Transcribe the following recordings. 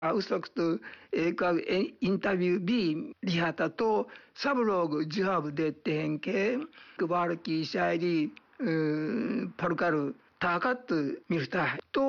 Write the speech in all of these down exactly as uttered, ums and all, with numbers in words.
اس وقت ایک انٹرویو بھی لیا تھا تو سب لوگ جواب دیتے ہیں کہ اقبال کی شاعری پڑھ کر طاقت ملتا ہے، تو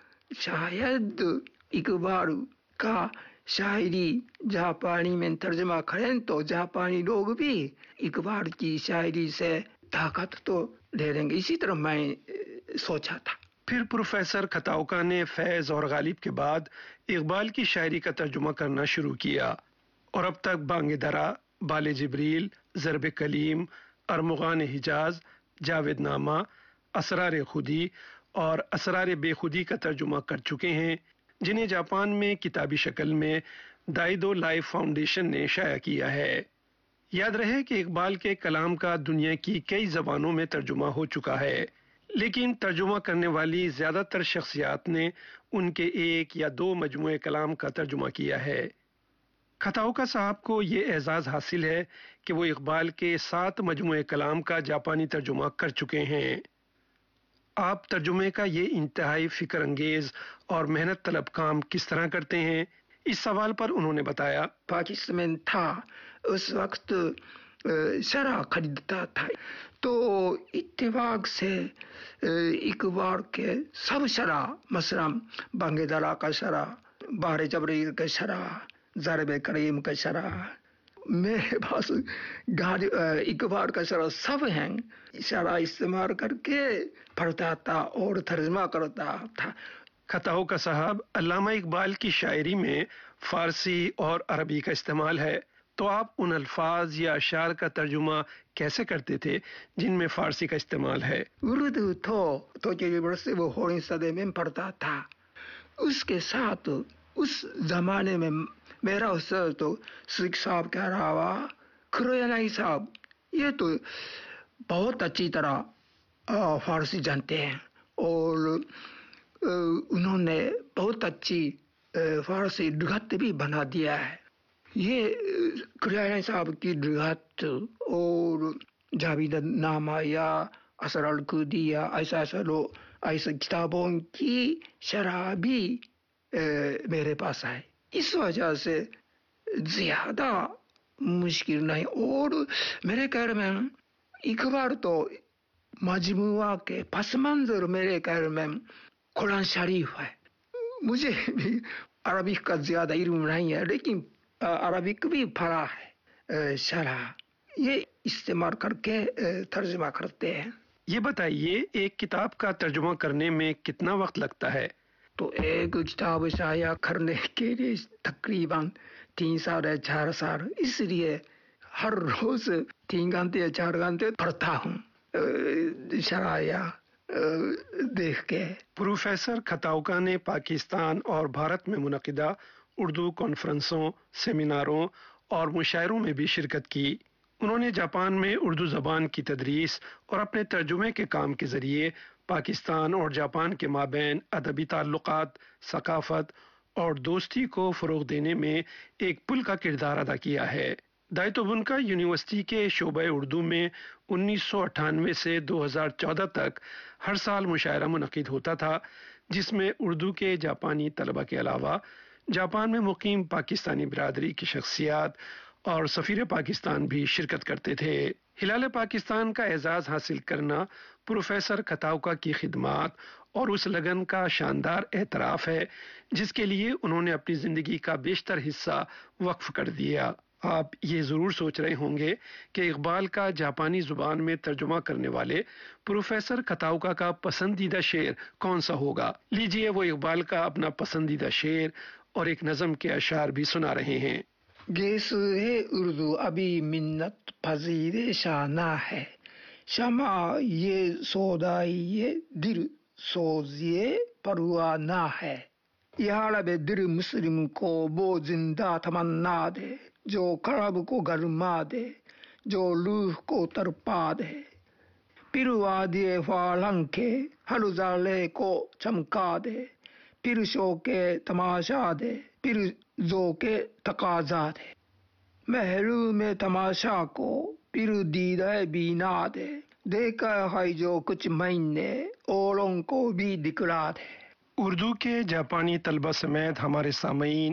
شاید اقبال کا شاعری جاپانی میں ترجمہ کریں تو جاپانی لوگ بھی اقبال کی شاعری سے طاقت تو لے لیں گے، اسی طرح میں سوچا تھا۔ پھر پروفیسر کھتاؤکا نے فیض اور غالب کے بعد اقبال کی شاعری کا ترجمہ کرنا شروع کیا اور اب تک بانگ درا، بال جبریل، ضرب کلیم، ارمغان حجاز، جاوید نامہ، اسرار خودی اور اسرار بے خودی کا ترجمہ کر چکے ہیں، جنہیں جاپان میں کتابی شکل میں دائیدو لائف فاؤنڈیشن نے شائع کیا ہے۔ یاد رہے کہ اقبال کے کلام کا دنیا کی کئی زبانوں میں ترجمہ ہو چکا ہے، لیکن ترجمہ کرنے والی زیادہ تر شخصیات نے ان کے ایک یا دو مجموعے کلام کا ترجمہ کیا ہے۔ کھتاؤکا صاحب کو یہ اعزاز حاصل ہے کہ وہ اقبال کے سات مجموعے کلام کا جاپانی ترجمہ کر چکے ہیں۔ آپ ترجمے کا یہ انتہائی فکر انگیز اور محنت طلب کام کس طرح کرتے ہیں؟ اس سوال پر انہوں نے بتایا، پاکستان میں تھا اس وقت شرح خریدتا تھا تو اتفاق سے اقبال کے سب شرح، مثلا بانگ درا کا شرح، بال جبریل کا شرح، ضرب کلیم کا شرح، میرے پاس اقبال کا شرح سب ہیں، شرح استعمال کر کے پڑھتا تھا اور ترجمہ کرتا تھا۔ کھتاؤکا صاحب، علامہ اقبال کی شاعری میں فارسی اور عربی کا استعمال ہے، تو آپ ان الفاظ یا اشعار کا ترجمہ کیسے کرتے تھے جن میں فارسی کا استعمال ہے؟ اردو تو توکیو یونیورسٹی وہ ہورن صدے میں پڑھتا تھا، اس کے ساتھ اس زمانے میں میرا استاد تو سلک صاحب کے علاوہ کروینائی صاحب، یہ تو بہت اچھی طرح فارسی جانتے ہیں اور انہوں نے بہت اچھی فارسی لغت بھی بنا دیا ہے۔ یہ کروینائی صاحب کی لغت اور جاوید نامہ یا اسرار خودی یا ایسا ایسا لو ایسے کتابوں کی شرح بھی میرے پاس ہے، اس وجہ سے زیادہ مشکل نہیں۔ اور میرے خیال میں اقبال تو مجموعہ کے پس منظر میرے خیال میں قرآن شریف ہے۔ مجھے بھی عربک کا زیادہ علم نہیں ہے، لیکن عربک بھی پڑھا ہے، شرح یہ استعمال کر کے ترجمہ کرتے ہیں۔ یہ بتائیے، ایک کتاب کا ترجمہ کرنے میں کتنا وقت لگتا ہے؟ تو ایک کتاب شائع کرنے کے لیے تقریباً تین سال یا چار سال، اس لیے ہر روز تین گھنٹے یا چار گھنٹے پڑھتا ہوں شرح یا دیکھ کے۔ پروفیسر کھتاؤکا نے پاکستان اور بھارت میں منعقدہ اردو کانفرنسوں، سیمیناروں اور مشاعروں میں بھی شرکت کی۔ انہوں نے جاپان میں اردو زبان کی تدریس اور اپنے ترجمے کے کام کے ذریعے پاکستان اور جاپان کے مابین ادبی تعلقات، ثقافت اور دوستی کو فروغ دینے میں ایک پل کا کردار ادا کیا ہے۔ دائتو بنکا یونیورسٹی کے شعبہ اردو میں انیس سو اٹھانوے سے دو ہزار چودہ تک ہر سال مشاعرہ منعقد ہوتا تھا، جس میں اردو کے جاپانی طلبہ کے علاوہ جاپان میں مقیم پاکستانی برادری کی شخصیات اور سفیر پاکستان بھی شرکت کرتے تھے۔ ہلال پاکستان کا اعزاز حاصل کرنا پروفیسر کھتاؤکا کی خدمات اور اس لگن کا شاندار اعتراف ہے جس کے لیے انہوں نے اپنی زندگی کا بیشتر حصہ وقف کر دیا۔ آپ یہ ضرور سوچ رہے ہوں گے کہ اقبال کا جاپانی زبان میں ترجمہ کرنے والے پروفیسر کھتاؤکا کا پسندیدہ شعر کون سا ہوگا؟ لیجئے وہ اقبال کا اپنا پسندیدہ شعر اور ایک نظم کے اشعار بھی سنا رہے ہیں۔ گیس ہے اردو ابھی منت پذیر شانہ ہے، شمع یہ سودائی یہ دل سوز یہ پروانہ ہے، یہ عالم دل مسلم کو وہ زندہ تمنا دے جو قلب کو گرما دے، جو روح کو تڑپا دے، پھر وادی فالنگ کے ہر ذرے کو چمکا دے، پھر شوقِ تماشا دے، پھر ذوقِ تقاضا دے، محروم تماشا کو پھر دیدہ بینا دے، دیکھا ہے جو کچھ میں نے اوروں کو بھی دکھلا دے۔ اردو کے جاپانی طلبہ سمیت ہمارے سامعین